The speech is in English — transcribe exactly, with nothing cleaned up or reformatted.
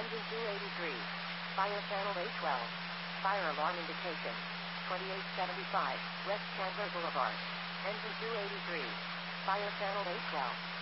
Engine two eighty-three. Fire channel A twelve. Fire alarm indication. twenty-eight seventy-five, West Chandler Boulevard. Engine two eighty-three. Fire channel A twelve.